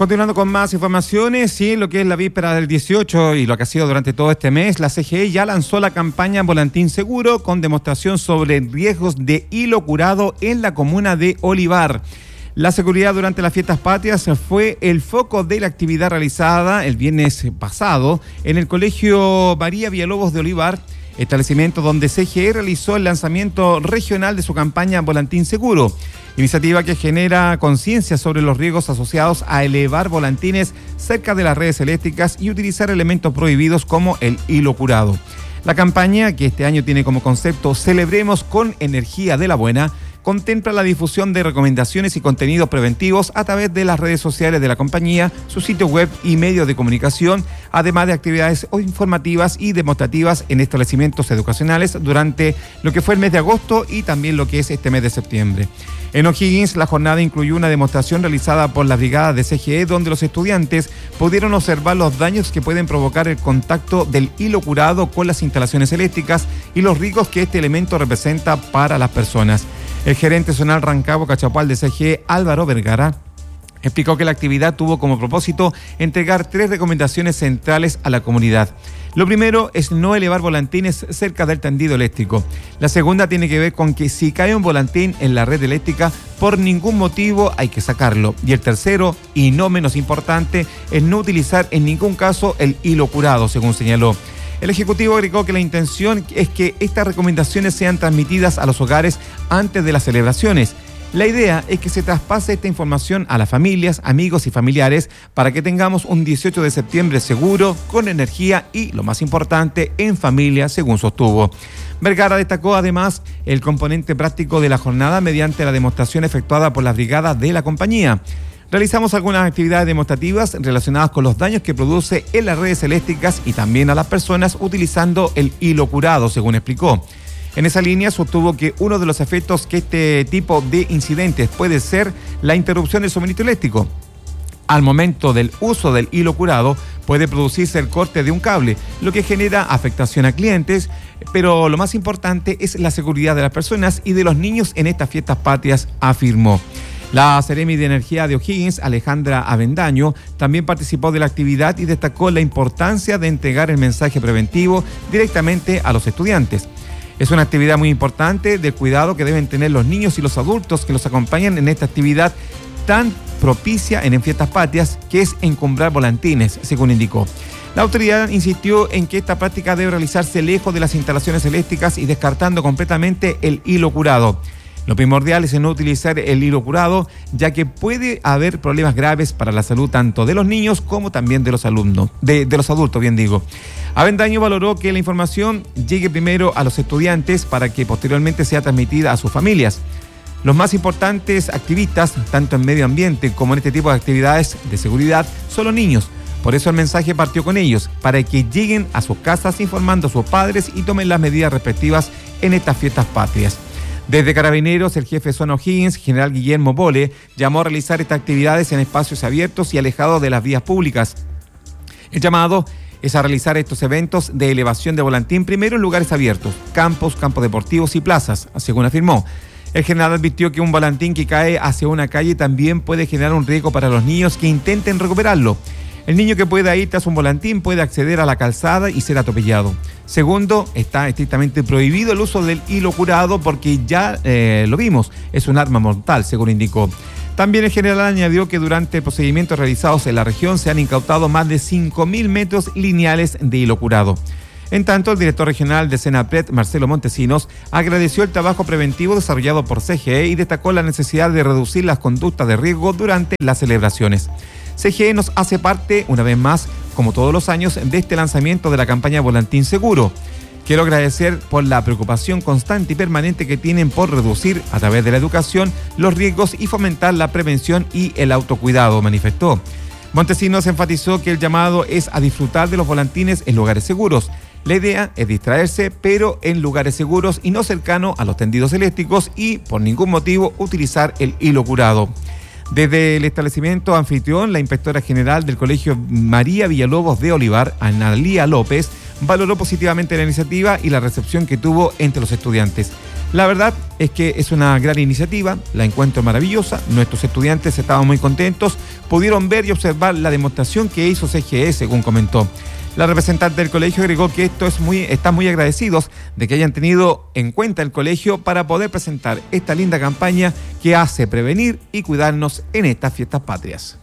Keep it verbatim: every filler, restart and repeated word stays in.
Continuando con más informaciones, sí, lo que es la víspera del dieciocho y lo que ha sido durante todo este mes, la C G E ya lanzó la campaña Volantín Seguro con demostración sobre riesgos de hilo curado en la comuna de Olivar. La seguridad durante las fiestas patrias fue el foco de la actividad realizada el viernes pasado en el Colegio María Villalobos de Olivar, establecimiento donde C G E realizó el lanzamiento regional de su campaña Volantín Seguro, iniciativa que genera conciencia sobre los riesgos asociados a elevar volantines cerca de las redes eléctricas y utilizar elementos prohibidos como el hilo curado. La campaña, que este año tiene como concepto Celebremos con Energía de la Buena, contempla la difusión de recomendaciones y contenidos preventivos a través de las redes sociales de la compañía, su sitio web y medios de comunicación, además de actividades informativas y demostrativas en establecimientos educacionales durante lo que fue el mes de agosto y también lo que es este mes de septiembre. En O'Higgins, la jornada incluyó una demostración realizada por la brigada de C G E, donde los estudiantes pudieron observar los daños que pueden provocar el contacto del hilo curado con las instalaciones eléctricas y los riesgos que este elemento representa para las personas. El gerente zonal Rancagua Cachapual de C G E, Álvaro Vergara, explicó que la actividad tuvo como propósito entregar tres recomendaciones centrales a la comunidad. Lo primero es no elevar volantines cerca del tendido eléctrico. La segunda tiene que ver con que si cae un volantín en la red eléctrica, por ningún motivo hay que sacarlo. Y el tercero, y no menos importante, es no utilizar en ningún caso el hilo curado, según señaló. El Ejecutivo agregó que la intención es que estas recomendaciones sean transmitidas a los hogares antes de las celebraciones. La idea es que se traspase esta información a las familias, amigos y familiares para que tengamos un dieciocho de septiembre seguro, con energía y, lo más importante, en familia, según sostuvo. Vergara destacó además el componente práctico de la jornada mediante la demostración efectuada por las brigadas de la compañía. Realizamos algunas actividades demostrativas relacionadas con los daños que produce en las redes eléctricas y también a las personas utilizando el hilo curado, según explicó. En esa línea sostuvo que uno de los efectos que este tipo de incidentes puede ser la interrupción del suministro eléctrico. Al momento del uso del hilo curado puede producirse el corte de un cable, lo que genera afectación a clientes, pero lo más importante es la seguridad de las personas y de los niños en estas fiestas patrias, afirmó. La Seremi de Energía de O'Higgins, Alejandra Avendaño, también participó de la actividad y destacó la importancia de entregar el mensaje preventivo directamente a los estudiantes. Es una actividad muy importante de cuidado que deben tener los niños y los adultos que los acompañan en esta actividad tan propicia en fiestas patrias, que es encumbrar volantines, según indicó. La autoridad insistió en que esta práctica debe realizarse lejos de las instalaciones eléctricas y descartando completamente el hilo curado. Lo primordial es no utilizar el hilo curado, ya que puede haber problemas graves para la salud tanto de los niños como también de los alumnos, de, de los adultos, bien digo. Avendaño valoró que la información llegue primero a los estudiantes para que posteriormente sea transmitida a sus familias. Los más importantes activistas, tanto en medio ambiente como en este tipo de actividades de seguridad, son los niños. Por eso el mensaje partió con ellos, para que lleguen a sus casas informando a sus padres y tomen las medidas respectivas en estas fiestas patrias. Desde Carabineros, el jefe de zona O'Higgins, general Guillermo Bole, llamó a realizar estas actividades en espacios abiertos y alejados de las vías públicas. El llamado es a realizar estos eventos de elevación de volantín primero en lugares abiertos, campos, campos deportivos y plazas, según afirmó. El general advirtió que un volantín que cae hacia una calle también puede generar un riesgo para los niños que intenten recuperarlo. El niño que pueda ir tras un volantín puede acceder a la calzada y ser atropellado. Segundo, está estrictamente prohibido el uso del hilo curado porque ya eh, lo vimos, es un arma mortal, según indicó. También el general añadió que durante procedimientos realizados en la región se han incautado más de cinco mil metros lineales de hilo curado. En tanto, el director regional de Senapred, Marcelo Montesinos, agradeció el trabajo preventivo desarrollado por C G E y destacó la necesidad de reducir las conductas de riesgo durante las celebraciones. C G E nos hace parte, una vez más, como todos los años, de este lanzamiento de la campaña Volantín Seguro. Quiero agradecer por la preocupación constante y permanente que tienen por reducir, a través de la educación, los riesgos y fomentar la prevención y el autocuidado, manifestó. Montesinos enfatizó que el llamado es a disfrutar de los volantines en lugares seguros. La idea es distraerse, pero en lugares seguros y no cercano a los tendidos eléctricos y, por ningún motivo, utilizar el hilo curado. Desde el establecimiento anfitrión, la inspectora general del Colegio María Villalobos de Olivar, Analía López, valoró positivamente la iniciativa y la recepción que tuvo entre los estudiantes. La verdad es que es una gran iniciativa, la encuentro maravillosa, nuestros estudiantes estaban muy contentos, pudieron ver y observar la demostración que hizo C G E, según comentó. La representante del colegio agregó que esto es muy, están muy agradecidos de que hayan tenido en cuenta el colegio para poder presentar esta linda campaña que hace prevenir y cuidarnos en estas fiestas patrias.